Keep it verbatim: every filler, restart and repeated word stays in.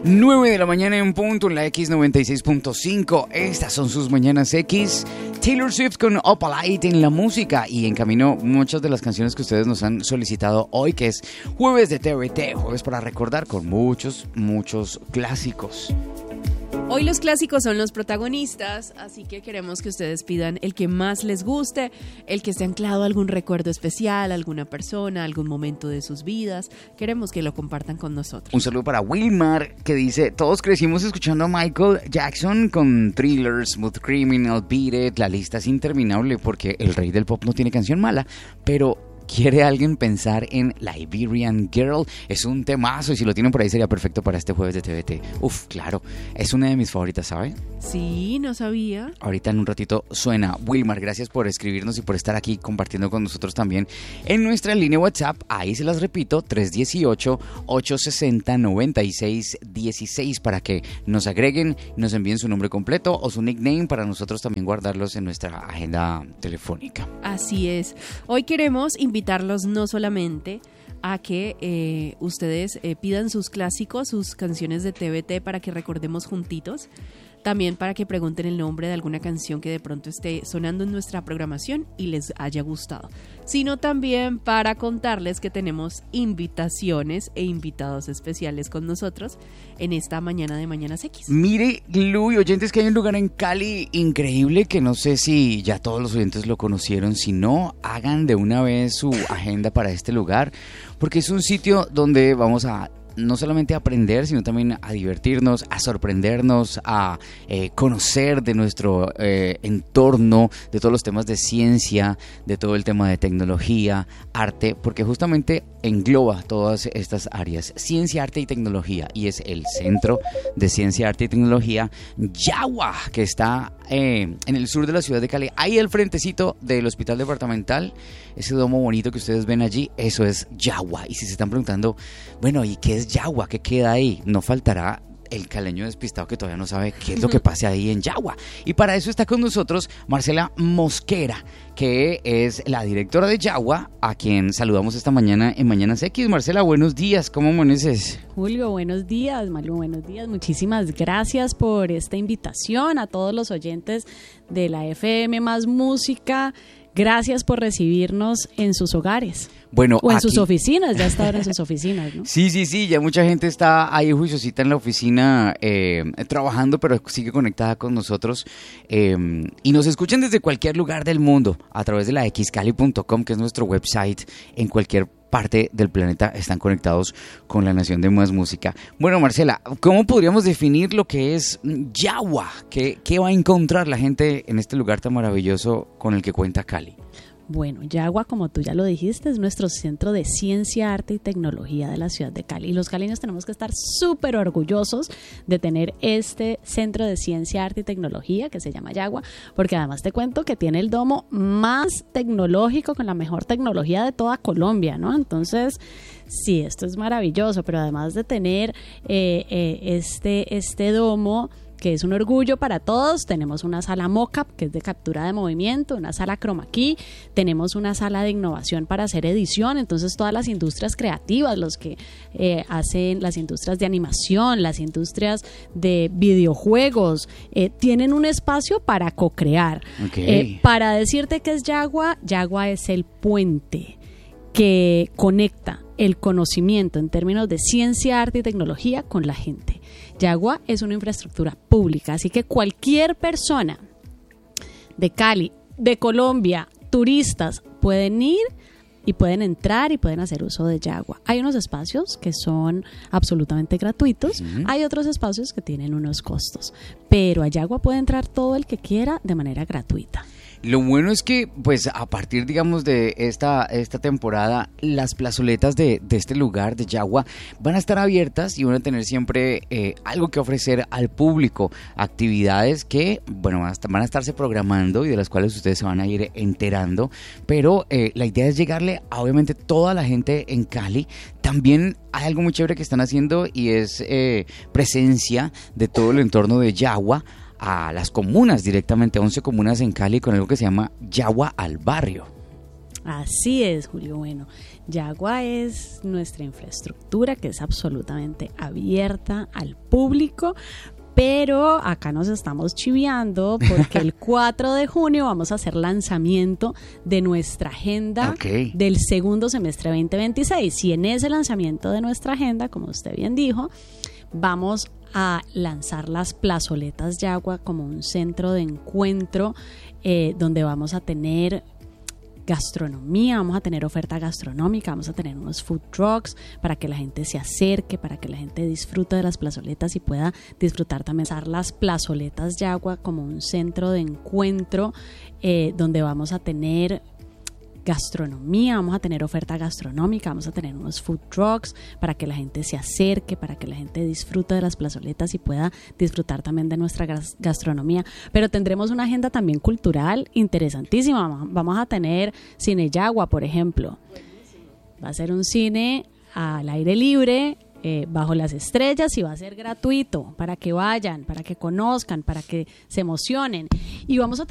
nueve de la mañana en punto en la X noventa y seis punto cinco. Estas son sus Mañanas X. Taylor Swift con Opalite en la música y en camino muchas de las canciones que ustedes nos han solicitado hoy, que es jueves de T V T, jueves para recordar con muchos, muchos clásicos. Hoy los clásicos son los protagonistas, así que queremos que ustedes pidan el que más les guste, el que esté anclado a algún recuerdo especial, alguna persona, algún momento de sus vidas. Queremos que lo compartan con nosotros. Un saludo para Wilmar, que dice: todos crecimos escuchando a Michael Jackson con Thriller, Smooth Criminal, Beat It. La lista es interminable porque el rey del pop no tiene canción mala, pero ¿quiere alguien pensar en Liberian Girl? Es un temazo y si lo tienen por ahí sería perfecto para este jueves de T V T. Uf, claro, es una de mis favoritas, ¿sabe? Sí, no sabía. Ahorita en un ratito suena. Wilmar, gracias por escribirnos y por estar aquí compartiendo con nosotros también en nuestra línea WhatsApp. Ahí se las repito, tres uno ocho, ocho seis cero, nueve seis uno seis para que nos agreguen, nos envíen su nombre completo o su nickname para nosotros también guardarlos en nuestra agenda telefónica. Así es. Hoy queremos invitarlos no solamente a que eh, ustedes eh, pidan sus clásicos, sus canciones de T V T para que recordemos juntitos, también para que pregunten el nombre de alguna canción que de pronto esté sonando en nuestra programación y les haya gustado, sino también para contarles que tenemos invitaciones e invitados especiales con nosotros en esta mañana de Mañanas X. Mire, Lu y oyentes, que hay un lugar en Cali increíble que no sé si ya todos los oyentes lo conocieron. Si no, hagan de una vez su agenda para este lugar, porque es un sitio donde vamos a no solamente a aprender, sino también a divertirnos, a sorprendernos, a eh, conocer de nuestro eh, entorno, de todos los temas de ciencia, de todo el tema de tecnología, arte, porque justamente engloba todas estas áreas, ciencia, arte y tecnología, y es el Centro de Ciencia, Arte y Tecnología Yagua, que está eh, en el sur de la ciudad de Cali, ahí al frentecito del Hospital Departamental. Ese domo bonito que ustedes ven allí, eso es Yagua. Y si se están preguntando, bueno, ¿y qué es Yagua? ¿Qué queda ahí? No faltará el caleño despistado que todavía no sabe qué es lo que pasa ahí en Yagua. Y para eso está con nosotros Marcela Mosquera, que es la directora de Yagua, a quien saludamos esta mañana en Mañanas X. Marcela, buenos días, ¿cómo amaneces? Julio, buenos días. Malu, buenos días. Muchísimas gracias por esta invitación a todos los oyentes de la F M Más Música. Gracias por recibirnos en sus hogares. Bueno, o en aquí, sus oficinas, ya está ahora en sus oficinas, ¿no? Sí, sí, sí, ya mucha gente está ahí juiciosita en la oficina eh, trabajando, pero sigue conectada con nosotros eh, y nos escuchan desde cualquier lugar del mundo a través de la x cali punto com, que es nuestro website. En cualquier parte del planeta están conectados con la Nación de Más Música. Bueno, Marcela, ¿cómo podríamos definir lo que es Yagua? ¿Qué, qué va a encontrar la gente en este lugar tan maravilloso con el que cuenta Cali? Bueno, Yagua, como tú ya lo dijiste, es nuestro centro de ciencia, arte y tecnología de la ciudad de Cali. Y los caleños tenemos que estar súper orgullosos de tener este centro de ciencia, arte y tecnología que se llama Yagua, porque además te cuento que tiene el domo más tecnológico con la mejor tecnología de toda Colombia, ¿no? Entonces, sí, esto es maravilloso, pero además de tener eh, eh, este, este domo, que es un orgullo para todos, tenemos una sala mocap, que es de captura de movimiento, una sala chroma key, tenemos una sala de innovación para hacer edición. Entonces todas las industrias creativas, los que eh, hacen las industrias de animación, las industrias de videojuegos, eh, tienen un espacio para co-crear. Okay. Eh, para decirte que es Yagua, Yagua es el puente que conecta el conocimiento en términos de ciencia, arte y tecnología con la gente. Yagua es una infraestructura pública, así que cualquier persona de Cali, de Colombia, turistas, pueden ir y pueden entrar y pueden hacer uso de Yagua. Hay unos espacios que son absolutamente gratuitos, uh-huh. Hay otros espacios que tienen unos costos, pero a Yagua puede entrar todo el que quiera de manera gratuita. Lo bueno es que, pues, a partir, digamos, de esta, esta temporada, las plazoletas de, de este lugar, de Yagua, van a estar abiertas y van a tener siempre eh, algo que ofrecer al público. Actividades que, bueno, van a, estar, van a estarse programando y de las cuales ustedes se van a ir enterando. Pero eh, la idea es llegarle a, obviamente, toda la gente en Cali. También hay algo muy chévere que están haciendo y es eh, presencia de todo el entorno de Yagua a las comunas directamente, a once comunas en Cali, con algo que se llama Yagua al Barrio. Así es, Julio. Bueno, Yagua es nuestra infraestructura que es absolutamente abierta al público, pero acá nos estamos chiviando porque el cuatro de junio vamos a hacer lanzamiento de nuestra agenda okay. del segundo semestre veinte veintiséis, y en ese lanzamiento de nuestra agenda, como usted bien dijo, vamos a lanzar las plazoletas Yagua como un centro de encuentro eh, donde vamos a tener gastronomía, vamos a tener oferta gastronómica, vamos a tener unos food trucks para que la gente se acerque, para que la gente disfrute de las plazoletas y pueda disfrutar también las plazoletas Yagua como un centro de encuentro eh, donde vamos a tener gastronomía, vamos a tener oferta gastronómica, vamos a tener unos food trucks para que la gente se acerque, para que la gente disfrute de las plazoletas y pueda disfrutar también de nuestra gastronomía. Pero tendremos una agenda también cultural interesantísima. Vamos a tener Cine Yagua, por ejemplo. Va a ser un cine al aire libre, eh, bajo las estrellas, y va a ser gratuito para que vayan, para que conozcan, para que se emocionen. Y vamos a